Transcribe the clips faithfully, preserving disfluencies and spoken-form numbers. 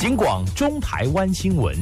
警广中台湾新闻。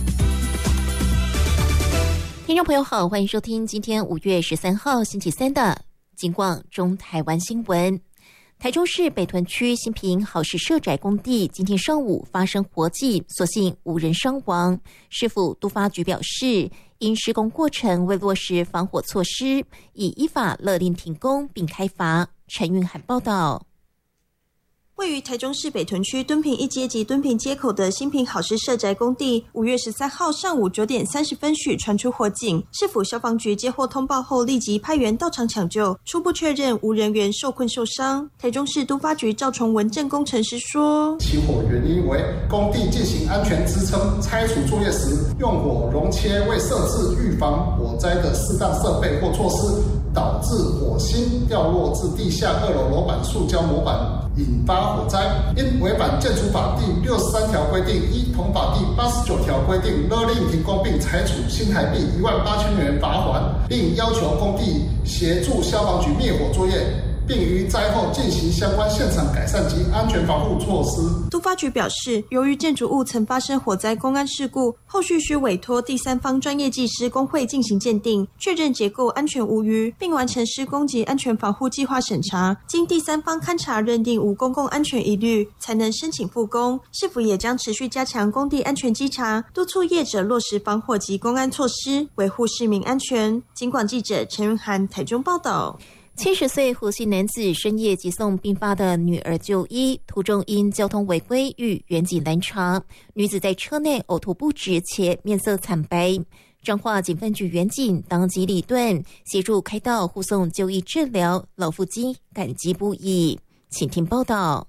听众朋友好，欢迎收听今天五月十三号星期三的警广中台湾新闻。台中市北屯区新平好事社宅工地今天上午发生火警，所幸无人伤亡。市府都发局表示，因施工过程未落实防火措施，已依法勒令停工并开罚。陈韵涵报道。 位于台中市北屯区敦平一街及敦平街口的新平好事社宅工地，五月十三号上午九点三十分许传出火警，市府消防局接获通报后立即派员到场抢救，初步确认无人员受困受伤。台中市都发局赵崇文正工程师说， 起火原因为工地进行安全支撑拆除作业时，用火熔切未设置预防火灾的适当设备或措施，导致火星掉落至地下二楼楼板塑胶模板，引发火灾。因违反建筑法第六十三条规定，依同法第八十九条规定，勒令停工并裁处新台币一万八千元罚锾，并要求工地协助消防局灭火作业，并于灾后进行相关现场改善及安全防护措施。 都发局表示，由于建筑物曾发生火灾公安事故，后续需委托第三方专业技师工会进行鉴定，确认结构安全无虞，并完成施工及安全防护计划审查。经第三方勘查认定无公共安全疑虑，才能申请复工。市府也将持续加强工地安全稽查，督促业者落实防火及公安措施，维护市民安全。警广记者陈云涵台中报道。 七十岁胡姓男子深夜急送病发的女儿就医，途中因交通违规遇员警拦查，女子在车内呕吐不止且面色惨白。彰化警分局员警当机立断，协助开道护送就医治疗，老父亲感激不已。请听报道。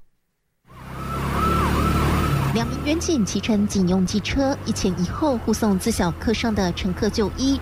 两名员警骑乘警用机车，一前一后护送自小客上的乘客就医。